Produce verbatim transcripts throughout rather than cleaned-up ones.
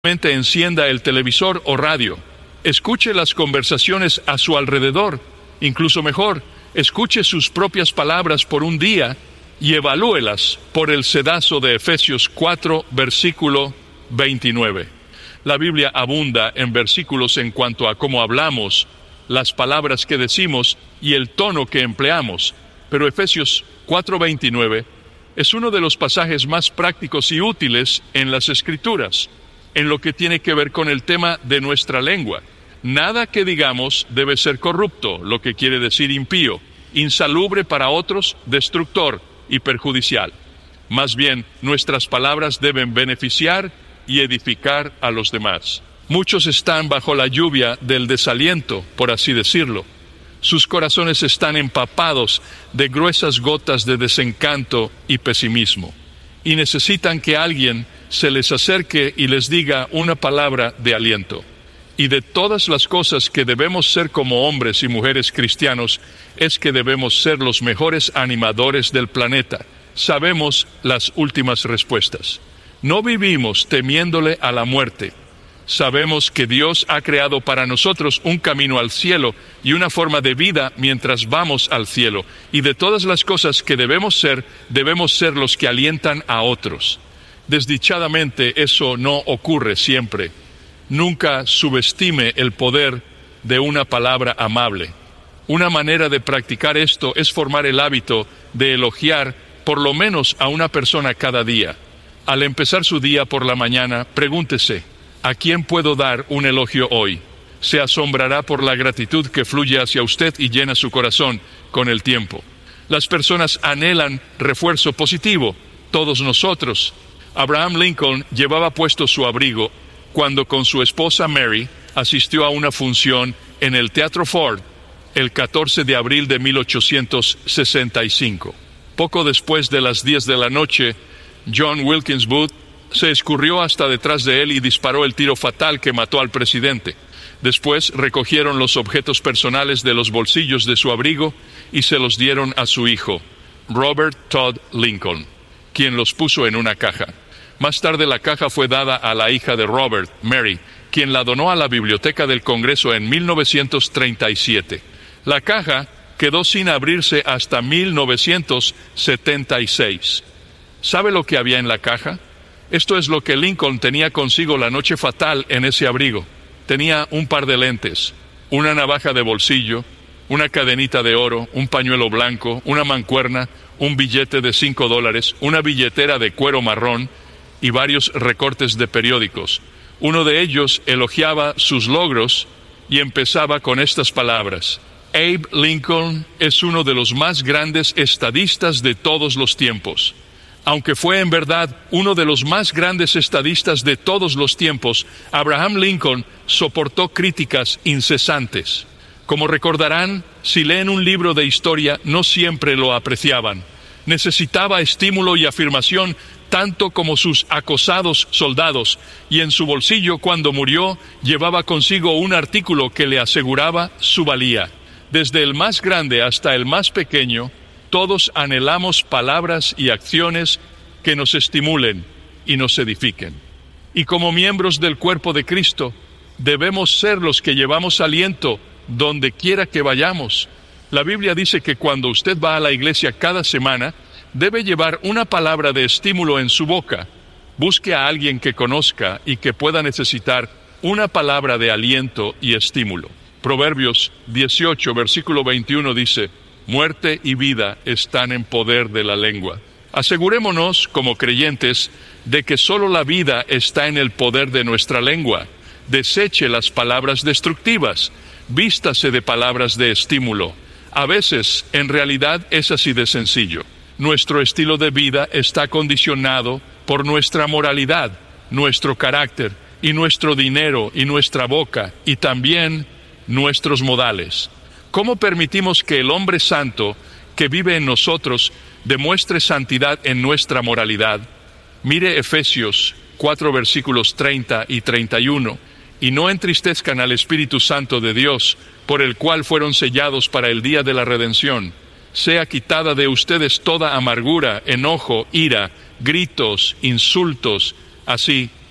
encienda el televisor o radio. Escuche las conversaciones a su alrededor. Incluso mejor, escuche sus propias palabras por un día y evalúelas por el sedazo de Efesios cuatro, versículo veintinueve. La Biblia abunda en versículos en cuanto a cómo hablamos, las palabras que decimos y el tono que empleamos, pero Efesios cuatro veintinueve es uno de los pasajes más prácticos y útiles en las Escrituras, en lo que tiene que ver con el tema de nuestra lengua. Nada que digamos debe ser corrupto, lo que quiere decir impío, insalubre para otros, destructor y perjudicial. Más bien, nuestras palabras deben beneficiar y edificar a los demás. Muchos están bajo la lluvia del desaliento, por así decirlo. Sus corazones están empapados de gruesas gotas de desencanto y pesimismo, y necesitan que alguien se les acerque y les diga una palabra de aliento. Y de todas las cosas que debemos ser como hombres y mujeres cristianos, es que debemos ser los mejores animadores del planeta. Sabemos las últimas respuestas. No vivimos temiéndole a la muerte. Sabemos que Dios ha creado para nosotros un camino al cielo y una forma de vida mientras vamos al cielo. Y de todas las cosas que debemos ser, debemos ser los que alientan a otros. Desdichadamente, eso no ocurre siempre. Nunca subestime el poder de una palabra amable. Una manera de practicar esto es formar el hábito de elogiar por lo menos a una persona cada día. Al empezar su día por la mañana, pregúntese, ¿a quién puedo dar un elogio hoy? Se asombrará por la gratitud que fluye hacia usted y llena su corazón con el tiempo. Las personas anhelan refuerzo positivo, todos nosotros. Abraham Lincoln llevaba puesto su abrigo cuando con su esposa Mary asistió a una función en el Teatro Ford el catorce de abril de mil ochocientos sesenta y cinco. Poco después de las diez de la noche, John Wilkes Booth se escurrió hasta detrás de él y disparó el tiro fatal que mató al presidente. Después recogieron los objetos personales de los bolsillos de su abrigo y se los dieron a su hijo, Robert Todd Lincoln, quien los puso en una caja. Más tarde la caja fue dada a la hija de Robert, Mary, quien la donó a la Biblioteca del Congreso en mil novecientos treinta y siete. La caja quedó sin abrirse hasta mil novecientos setenta y seis. ¿Sabe lo que había en la caja? Esto es lo que Lincoln tenía consigo la noche fatal en ese abrigo. Tenía un par de lentes, una navaja de bolsillo, una cadenita de oro, un pañuelo blanco, una mancuerna, un billete de cinco dólares, una billetera de cuero marrón y varios recortes de periódicos. Uno de ellos elogiaba sus logros y empezaba con estas palabras: Abe Lincoln es uno de los más grandes estadistas de todos los tiempos. Aunque fue en verdad uno de los más grandes estadistas de todos los tiempos, Abraham Lincoln soportó críticas incesantes. Como recordarán, si leen un libro de historia, no siempre lo apreciaban. Necesitaba estímulo y afirmación tanto como sus acosados soldados, y en su bolsillo cuando murió llevaba consigo un artículo que le aseguraba su valía. Desde el más grande hasta el más pequeño, todos anhelamos palabras y acciones que nos estimulen y nos edifiquen. Y como miembros del cuerpo de Cristo, debemos ser los que llevamos aliento donde quiera que vayamos. La Biblia dice que cuando usted va a la iglesia cada semana, debe llevar una palabra de estímulo en su boca. Busque a alguien que conozca y que pueda necesitar una palabra de aliento y estímulo. Proverbios dieciocho, versículo veintiuno dice: muerte y vida están en poder de la lengua. Asegurémonos, como creyentes, de que solo la vida está en el poder de nuestra lengua. Deseche las palabras destructivas, vístase de palabras de estímulo. A veces, en realidad, es así de sencillo. Nuestro estilo de vida está condicionado por nuestra moralidad, nuestro carácter, y nuestro dinero, y nuestra boca, y también nuestros modales. ¿Cómo permitimos que el hombre santo que vive en nosotros demuestre santidad en nuestra moralidad? Mire Efesios cuatro versículos treinta y treinta y uno. Y no entristezcan al Espíritu Santo de Dios, por el cual fueron sellados para el día de la redención. Sea quitada de ustedes toda amargura, enojo, ira, gritos, insultos, así como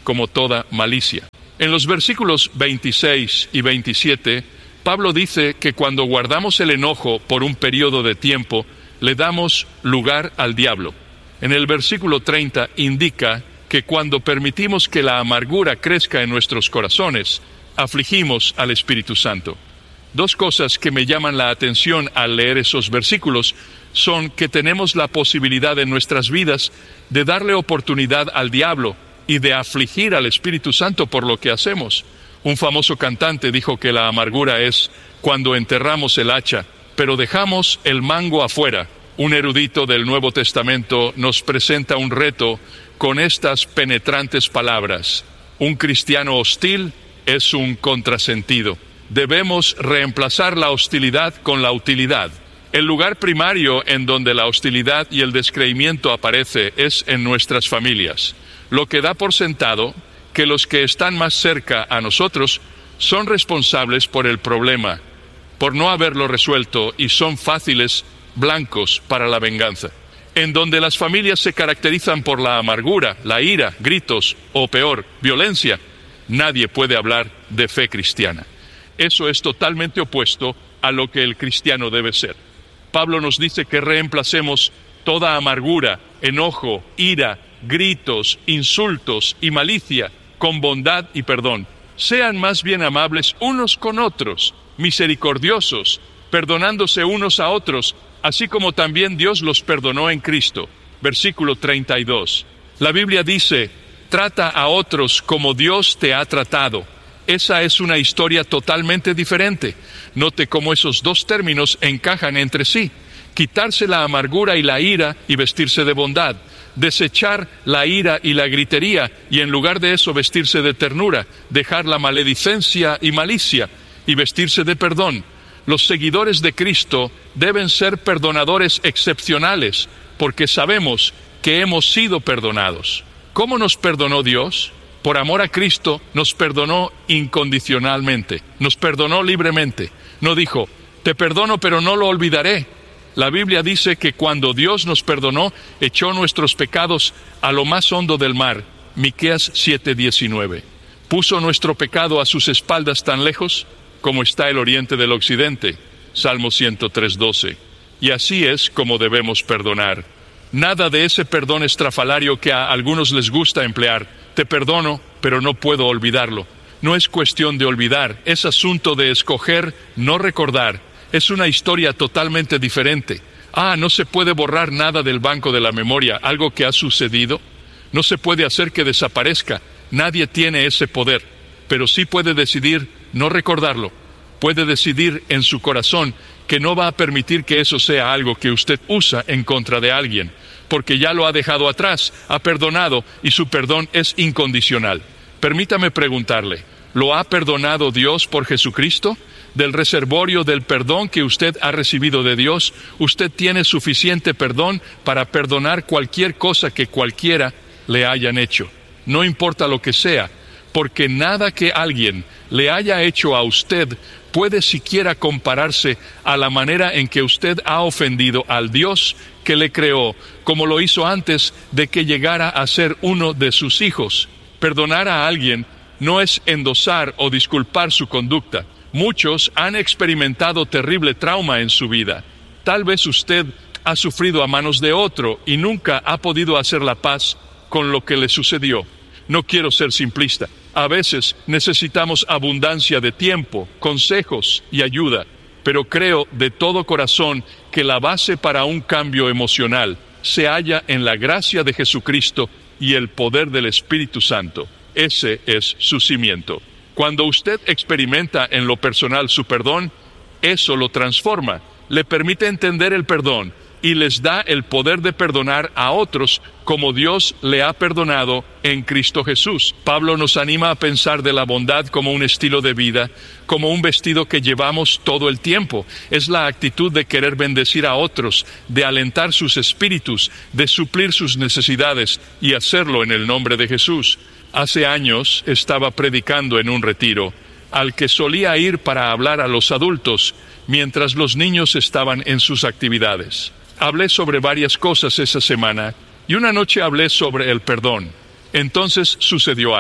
como toda malicia. En los versículos veintiséis y veintisiete, Pablo dice que cuando guardamos el enojo por un periodo de tiempo, le damos lugar al diablo. En el versículo treinta indica que cuando permitimos que la amargura crezca en nuestros corazones, afligimos al Espíritu Santo. Dos cosas que me llaman la atención al leer esos versículos son que tenemos la posibilidad en nuestras vidas de darle oportunidad al diablo y de afligir al Espíritu Santo por lo que hacemos. Un famoso cantante dijo que la amargura es cuando enterramos el hacha, pero dejamos el mango afuera. Un erudito del Nuevo Testamento nos presenta un reto con estas penetrantes palabras: un cristiano hostil es un contrasentido. Debemos reemplazar la hostilidad con la utilidad. El lugar primario en donde la hostilidad y el descreimiento aparece es en nuestras familias, lo que da por sentado que los que están más cerca a nosotros son responsables por el problema, por no haberlo resuelto, y son fáciles blancos para la venganza. En donde las familias se caracterizan por la amargura, la ira, gritos o peor, violencia, nadie puede hablar de fe cristiana. Eso es totalmente opuesto a lo que el cristiano debe ser. Pablo nos dice que reemplacemos toda amargura, enojo, ira, gritos, insultos y malicia con bondad y perdón. Sean más bien amables unos con otros, misericordiosos, perdonándose unos a otros, así como también Dios los perdonó en Cristo. Versículo treinta y dos. La Biblia dice: trata a otros como Dios te ha tratado. Esa es una historia totalmente diferente. Note cómo esos dos términos encajan entre sí. Quitarse la amargura y la ira y vestirse de bondad. Desechar la ira y la gritería y en lugar de eso vestirse de ternura. Dejar la maledicencia y malicia y vestirse de perdón. Los seguidores de Cristo deben ser perdonadores excepcionales porque sabemos que hemos sido perdonados. ¿Cómo nos perdonó Dios? Por amor a Cristo nos perdonó incondicionalmente, nos perdonó libremente. No dijo: te perdono pero no lo olvidaré. La Biblia dice que cuando Dios nos perdonó, echó nuestros pecados a lo más hondo del mar. Miqueas siete diecinueve. Puso nuestro pecado a sus espaldas tan lejos como está el oriente del occidente. Salmo ciento tres doce. Y así es como debemos perdonar. Nada de ese perdón estrafalario que a algunos les gusta emplear. Te perdono, pero no puedo olvidarlo. No es cuestión de olvidar, es asunto de escoger no recordar. Es una historia totalmente diferente. Ah, no se puede borrar nada del banco de la memoria, algo que ha sucedido. No se puede hacer que desaparezca. Nadie tiene ese poder, pero sí puede decidir no recordarlo. Puede decidir en su corazón que no va a permitir que eso sea algo que usted usa en contra de alguien, porque ya lo ha dejado atrás, ha perdonado y su perdón es incondicional. Permítame preguntarle, ¿lo ha perdonado Dios por Jesucristo? Del reservorio del perdón que usted ha recibido de Dios, usted tiene suficiente perdón para perdonar cualquier cosa que cualquiera le hayan hecho. No importa lo que sea, porque nada que alguien le haya hecho a usted puede siquiera compararse a la manera en que usted ha ofendido al Dios que le creó, como lo hizo antes de que llegara a ser uno de sus hijos. Perdonar a alguien no es endosar o disculpar su conducta. Muchos han experimentado terrible trauma en su vida. Tal vez usted ha sufrido a manos de otro y nunca ha podido hacer la paz con lo que le sucedió. No quiero ser simplista. A veces necesitamos abundancia de tiempo, consejos y ayuda, pero creo de todo corazón que la base para un cambio emocional se halla en la gracia de Jesucristo y el poder del Espíritu Santo. Ese es su cimiento. Cuando usted experimenta en lo personal su perdón, eso lo transforma, le permite entender el perdón y les da el poder de perdonar a otros como Dios le ha perdonado en Cristo Jesús. Pablo nos anima a pensar de la bondad como un estilo de vida, como un vestido que llevamos todo el tiempo. Es la actitud de querer bendecir a otros, de alentar sus espíritus, de suplir sus necesidades y hacerlo en el nombre de Jesús. Hace años estaba predicando en un retiro al que solía ir para hablar a los adultos mientras los niños estaban en sus actividades. Hablé sobre varias cosas esa semana y una noche hablé sobre el perdón. Entonces sucedió algo.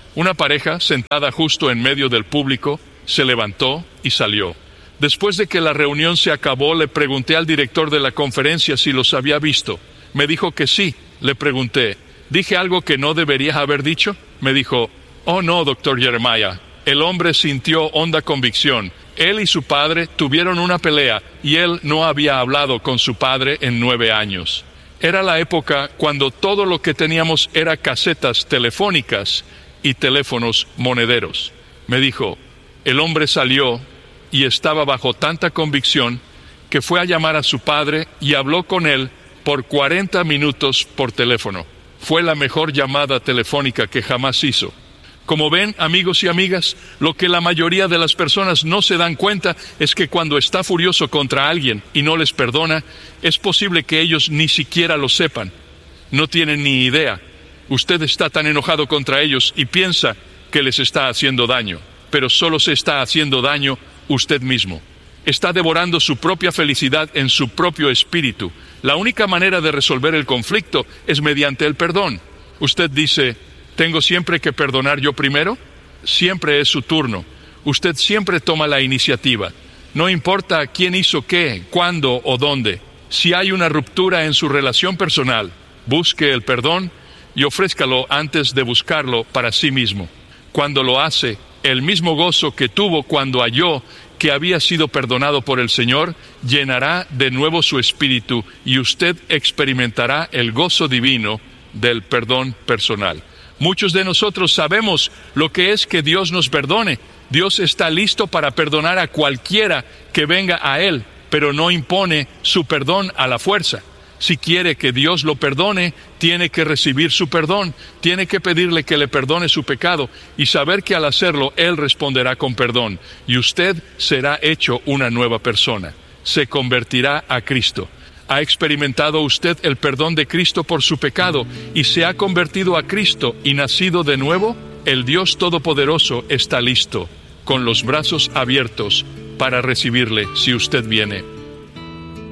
Una pareja, sentada justo en medio del público, se levantó y salió. Después de que la reunión se acabó, le pregunté al director de la conferencia si los había visto. Me dijo que sí. Le pregunté, ¿dije algo que no debería haber dicho? Me dijo, oh no, doctor Jeremiah. El hombre sintió honda convicción. Él y su padre tuvieron una pelea y él no había hablado con su padre en nueve años. Era la época cuando todo lo que teníamos era casetas telefónicas y teléfonos monederos. Me dijo, el hombre salió y estaba bajo tanta convicción que fue a llamar a su padre y habló con él por cuarenta minutos por teléfono. Fue la mejor llamada telefónica que jamás hizo. Como ven, amigos y amigas, lo que la mayoría de las personas no se dan cuenta es que cuando está furioso contra alguien y no les perdona, es posible que ellos ni siquiera lo sepan. No tienen ni idea. Usted está tan enojado contra ellos y piensa que les está haciendo daño, pero solo se está haciendo daño usted mismo. Está devorando su propia felicidad en su propio espíritu. La única manera de resolver el conflicto es mediante el perdón. Usted dice, ¿tengo siempre que perdonar yo primero? Siempre es su turno. Usted siempre toma la iniciativa. No importa quién hizo qué, cuándo o dónde. Si hay una ruptura en su relación personal, busque el perdón y ofrézcalo antes de buscarlo para sí mismo. Cuando lo hace, el mismo gozo que tuvo cuando halló que había sido perdonado por el Señor, llenará de nuevo su espíritu y usted experimentará el gozo divino del perdón personal. Muchos de nosotros sabemos lo que es que Dios nos perdone. Dios está listo para perdonar a cualquiera que venga a Él, pero no impone su perdón a la fuerza. Si quiere que Dios lo perdone, tiene que recibir su perdón, tiene que pedirle que le perdone su pecado y saber que al hacerlo, Él responderá con perdón y usted será hecho una nueva persona. Se convertirá a Cristo. ¿Ha experimentado usted el perdón de Cristo por su pecado y se ha convertido a Cristo y nacido de nuevo? El Dios Todopoderoso está listo, con los brazos abiertos, para recibirle si usted viene.